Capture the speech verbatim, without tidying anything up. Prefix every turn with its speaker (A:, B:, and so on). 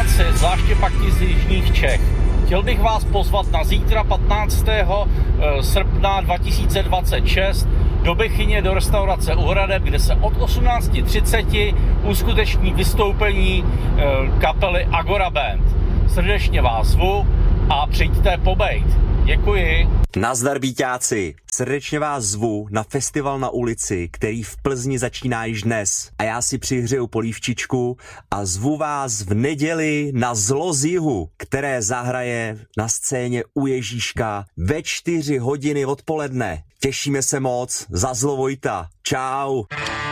A: diváci, zvláště pak ti z jižních Čech. Chtěl bych vás pozvat na zítra patnáctého srpna dva tisíce dvacet šest do Bechyně do restaurace U Hradeb, kde se od osmnáct třicet uskuteční vystoupení kapely Agora Band. Srdečně vás zvu a přijďte pobejt. Děkuji.
B: Nazdar víťáci, srdečně vás zvu na festival na ulici, který v Plzni začíná již dnes. A já si přihřeju polívčičku a zvu vás v neděli na Zlo z jihu, které zahraje na scéně u Ježíška ve čtyři hodiny odpoledne. Těšíme se moc, za Zlo Vojta. Čau.